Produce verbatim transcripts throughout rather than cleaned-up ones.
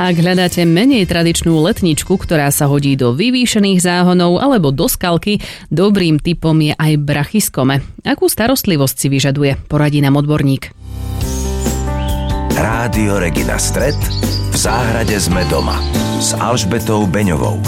Ak hľadáte menej tradičnú letničku, ktorá sa hodí do vyvýšených záhonov alebo do skalky, dobrým tipom je aj brachyskome. Akú starostlivosť si vyžaduje, poradí nám odborník. Rádio Regina Stret, v záhrade sme doma s Alžbetou Beňovou.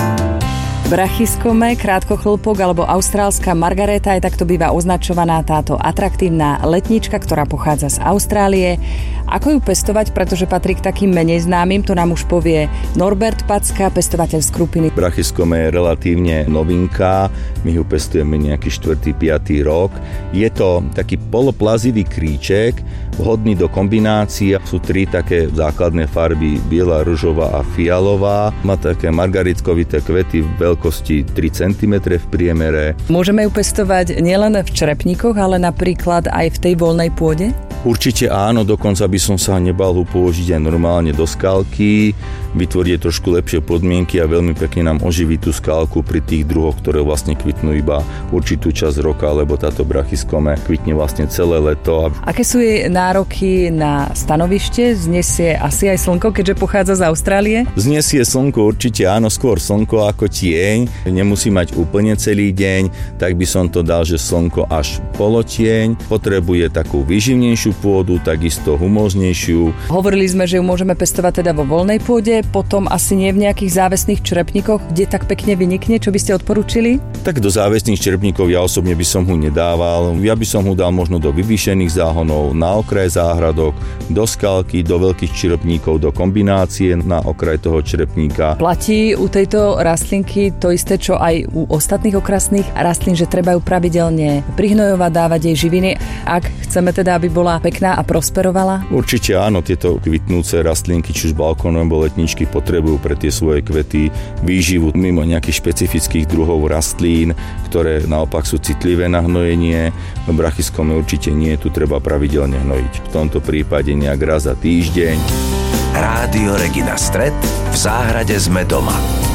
Brachyskome, krátkochĺpok alebo austrálska margaréta, aj takto býva označovaná táto atraktívna letnička, ktorá pochádza z Austrálie. Ako ju pestovať, pretože patrí k takým menej známym, to nám už povie Norbert Packa, pestovateľ z Krupiny. Brachyskome je relatívne novinka, my ju pestujeme nejaký štvrtý piaty rok. Je to taký poloplazivý kríček, vhodný do kombinácií. Sú tri také základné farby, biela, ružová a fialová. Má také margaritkovité kvety v veľkosti tri centimetre v priemere. Môžeme ju pestovať nielen v črepníkoch, ale napríklad aj v tej voľnej pôde? Určite áno, dokonca by som sa nebal ho položiť aj normálne do skalky, vytvoriť trošku lepšie podmienky a veľmi pekne nám oživí tú skalku pri tých druhoch, ktoré vlastne kvitnú iba určitú časť roka, lebo táto brachyskome kvitne vlastne celé leto. Aké sú jej nároky na stanovište? Znesie asi aj slnko, keďže pochádza z Austrálie? Znesie slnko určite áno, skôr slnko ako tieň. Nemusí mať úplne celý deň, tak by som to dal, že slnko až polotieň. Potrebuje takú vyživnejšiu pôdu, takisto humoznejšiu. Hovorili sme, že ju môžeme pestovať teda vo voľnej pôde, potom asi nie v nejakých závesných črepníkoch, kde tak pekne vynikne. Čo by ste odporúčili? Tak do závesných črepníkov ja osobne by som ho nedával. Ja by som ho dal možno do vyvýšených záhonov, na okraj záhradok, do skalky, do veľkých črepníkov, do kombinácie na okraj toho črepníka. Platí u tejto rastlinky to isté, čo aj u ostatných okrasných rastlín, že treba ju pravidelne prihnojovať, dávať jej živiny, ak chceme teda, aby bola pekná a prosperovala? Určite áno, tieto kvitnúce rastlinky, či už balkónové alebo letničky, potrebujú pre tie svoje kvety výživu mimo nejakých špecifických druhov rastlín, ktoré naopak sú citlivé na hnojenie. Brachyskome určite nie, tu treba pravidelne hnojiť. V tomto prípade nejak raz za týždeň. Rádio Regina Stret, v záhrade sme doma.